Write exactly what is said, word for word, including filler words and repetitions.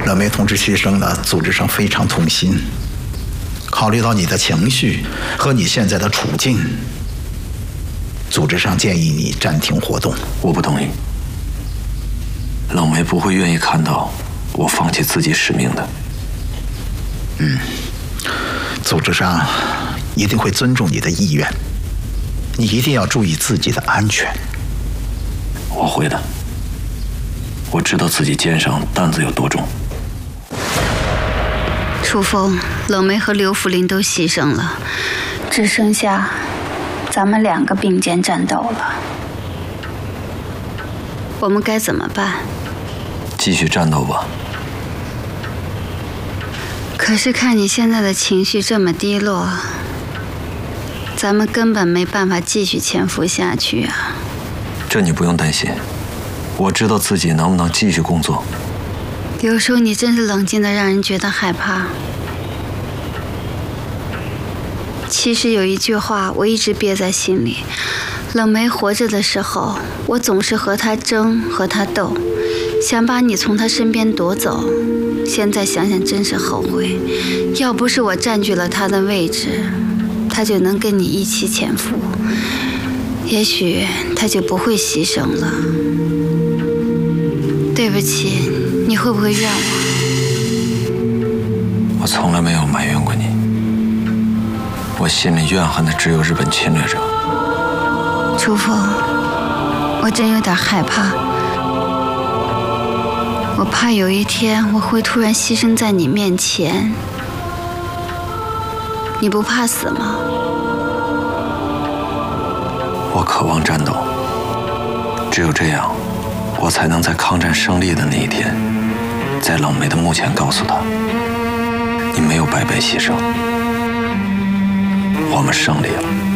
冷梅同志牺牲了，组织上非常痛心。考虑到你的情绪和你现在的处境，组织上建议你暂停活动。 我不同意。冷梅不会愿意看到我放弃自己使命的。 嗯，组织上一定会尊重你的意愿，你一定要注意自己的安全。 我会的。我知道自己肩上担子有多重。 楚风、冷梅和刘福林都牺牲了，只剩下咱们两个并肩战斗了。我们该怎么办？ 继续战斗吧。 可是看你现在的情绪这么低落，咱们根本没办法继续潜伏下去啊。 这你不用担心，我知道自己能不能继续工作。 有时候你真是冷静的让人觉得害怕。其实有一句话我一直憋在心里，冷梅活着的时候，我总是和她争，和她斗，想把你从她身边夺走。现在想想真是后悔，要不是我占据了她的位置，她就能跟你一起潜伏，也许她就不会牺牲了。对不起，你会不会怨我？ 我从来没有埋怨过你，我心里怨恨的只有日本侵略者。 楚风，我真有点害怕，我怕有一天我会突然牺牲在你面前。你不怕死吗？ 我渴望战斗，只有这样我才能在抗战胜利的那一天，在冷梅的墓前告诉她，你没有白白牺牲，我们胜利了。